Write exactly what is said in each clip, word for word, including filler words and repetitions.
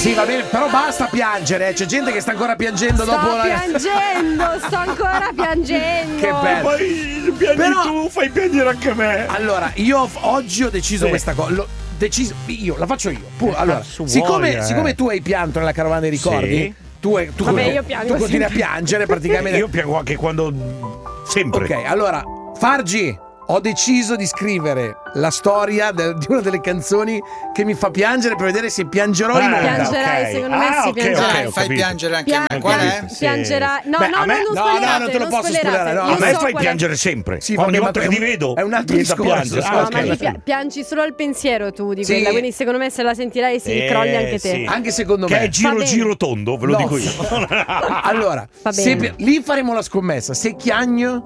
Sì, va bene, però basta piangere, eh. C'è gente che sta ancora piangendo sto dopo Sto la... piangendo, sto ancora piangendo. Che bello. Poi piangi però... tu, fai piangere anche me. Allora, io oggi ho deciso sì. questa cosa. L'ho deciso io, la faccio io. Pur, allora, Cazzo siccome, vuoi, eh. siccome tu hai pianto nella carovana dei ricordi, sì. tu, hai, tu, Vabbè, tu, io piango tu continui sempre. a piangere praticamente. Io piango anche quando sempre. Ok, allora, Fargi, ho deciso di scrivere la storia de- di una delle canzoni che mi fa piangere per vedere se piangerò in onda. Piangerai, okay. secondo me ah, si okay, piangerai. okay, Dai, fai capito. piangere anche Pia- me. Qual è? pian- Piangerai. No, Beh, no, a me- no, non no, spoilerate, no, non te lo posso spoilerate. spoilerare, no. Io A me so fai qual è. piangere sempre. Sì, Ogni vabbè, volta ma che è ti un- vedo è un altro mi da discorso, piangere. sì. Ah, No, ok. ma lì pi- piangi solo al pensiero tu di Sì. quella, quindi secondo me se la sentirai si Eh, crolli anche te. sì. Anche secondo Che me. è giro Va bene. giro tondo, ve lo No. dico io. Allora, Va se bene. pi- lì faremo la scommessa. Se chiagno,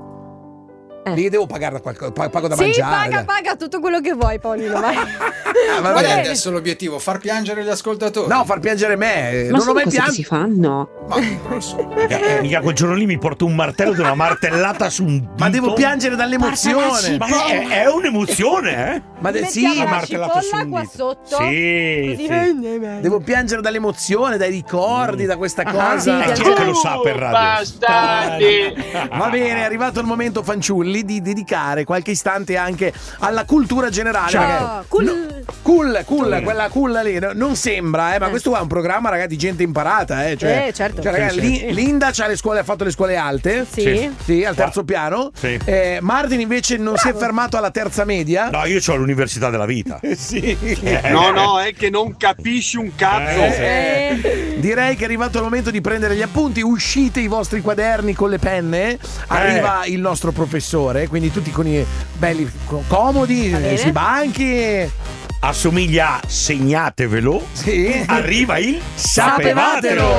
Eh. lì devo pagare qualcosa, pago da Sì, mangiare. paga, dai. paga tutto quello che vuoi, Paolino, vai. Ah, va Qual è bene. adesso l'obiettivo? Far piangere gli ascoltatori? No, far piangere me. Ma non ho sono mai cose che pianto. si fanno. Ma non lo so. Mica, mica quel giorno lì mi porto un martello di una martellata su un dito. Ma devo piangere dall'emozione. Ma è, è un'emozione, eh? Ma de- sì, Mettiamo ma la martellata cipolla su un qua dito. sotto. Sì, Così. sì. devo piangere dall'emozione, dai ricordi, da questa cosa. sì, Eh, chi è che lo sa per radio? Bastardi! Va bene, è arrivato il momento, fanciulli, di dedicare qualche istante anche alla cultura generale. Ciao. perché- Cool. no- cool, cool, quella cool lì. no- Non sembra, eh, ma Eh. questo qua è un programma, ragazzi, di gente imparata, eh. Cioè, Eh, certo. cioè, ragazzi, Sì, Li- Linda c'ha le scuole, ha fatto le scuole alte. Sì. Sì. Sì, al terzo piano. Sì. Eh, Martin invece non si è fermato alla terza media. No, io ho l'università della vita. Sì. No, no, è che non capisci un cazzo. Eh, Direi che è arrivato il momento di prendere gli appunti. Uscite i vostri quaderni con le penne. Arriva il nostro professore, quindi tutti con i belli co- comodi, bene. eh, sui banchi. Assomiglia a segnatevelo. Sì. Arriva il Sapevatelo!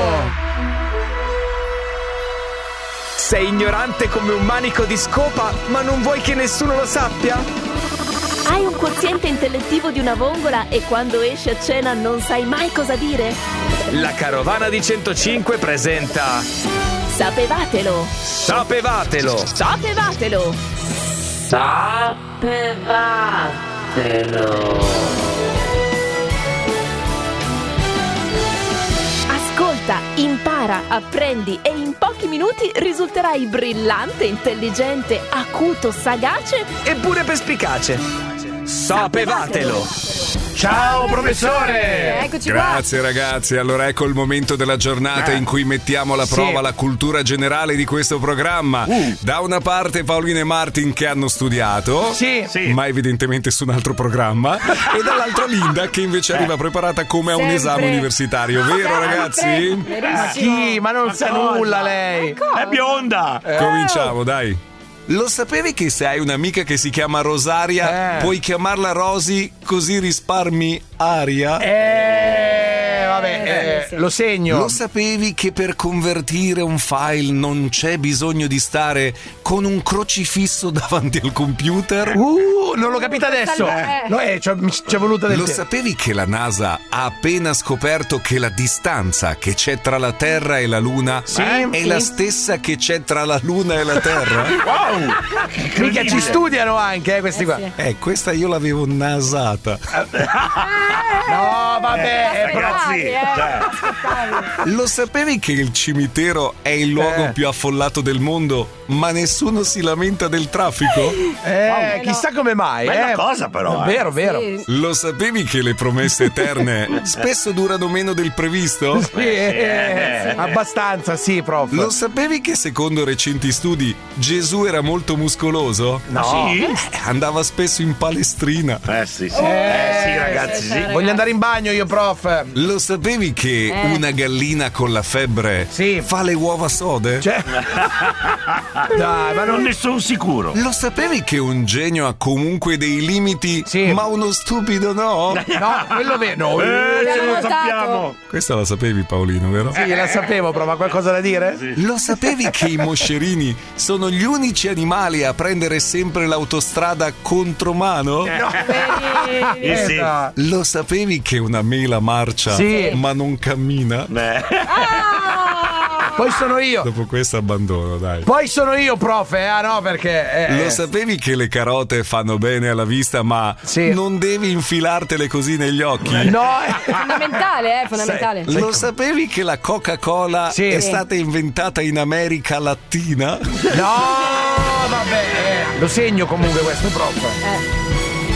Sei ignorante come un manico di scopa, ma non vuoi che nessuno lo sappia? Hai un quoziente intellettivo di una vongola e quando esci a cena non sai mai cosa dire? La carovana di centocinque presenta Sapevatelo! Sapevatelo! Sapevatelo! Ascolta, impara, apprendi e in pochi minuti risulterai brillante, intelligente, acuto, sagace. Eppure perspicace. Sapevatelo! Ciao professore! eccoci qua. Grazie ragazzi, allora ecco il momento della giornata Eh. in cui mettiamo alla prova Sì. la cultura generale di questo programma. Uh. Da una parte Paolino e Martin che hanno studiato, Sì. Sì. ma evidentemente su un altro programma, e dall'altra Linda che invece arriva preparata come a un Sempre. esame universitario, vero Sempre. ragazzi? Ma chi? Ma non sa cosa? nulla lei. È bionda! Cominciamo, dai. Lo sapevi che se hai un'amica che si chiama Rosaria, Eh. puoi chiamarla Rosy così risparmi aria? Eh, vabbè, Eh, eh, sì. lo segno. Lo sapevi che per convertire un file non c'è bisogno di stare con un crocifisso davanti al computer? Uh, non l'ho capita adesso. Eh. No, eh, ci è voluta del Lo tempo. sapevi che la NASA ha appena scoperto che la distanza che c'è tra la Terra e la Luna Sì, è sì. la stessa che c'è tra la Luna e la Terra? Wow! Mica ci studiano anche, eh, questi qua. sì. Eh, questa io l'avevo nasata. No, vabbè, è pro- Aspettavi, sì, eh. cioè. Aspettavi. Lo sapevi che il cimitero è il luogo Eh. più affollato del mondo, ma nessuno si lamenta del traffico? Eh, chissà come mai. Bella eh. cosa però, eh. Vero, vero. Sì. Lo sapevi che le promesse eterne spesso durano meno del previsto? Sì, eh, abbastanza, sì, prof. Lo sapevi che secondo recenti studi Gesù era molto muscoloso? No? Sì? Eh, andava spesso in palestrina. Eh sì, sì. Eh sì, ragazzi, sì. Voglio andare in bagno io, prof. Lo sapevi che Eh. una gallina con la febbre Sì. fa le uova sode? Cioè... Dai, ma Non non... ne sono sicuro. Lo sapevi che un genio ha comunque dei limiti, Sì. ma uno stupido no? No, quello vero. No. Eh, ce L'abbiamo lo notato. sappiamo. Questa la sapevi, Paolino, vero? Sì, la sapevo, però, ma qualcosa da dire? Lo sapevi che i moscerini sono gli unici animali a prendere sempre l'autostrada contromano? Vedi? Eh sì. Esatto. Lo sapevi che una mela marcia Sì. ma non cammina? Eh. Ah! Poi sono io. Dopo questo abbandono, dai. Poi sono io, prof. Eh? Ah, no, perché. Eh, Lo sapevi che le carote fanno bene alla vista, ma sì. non devi infilartele così negli occhi? No, È fondamentale, eh, fondamentale. Sai- Lo sapevi che la Coca-Cola Sì. è stata inventata in America Latina? no, vabbè. eh, Lo segno comunque questo, prof. Eh.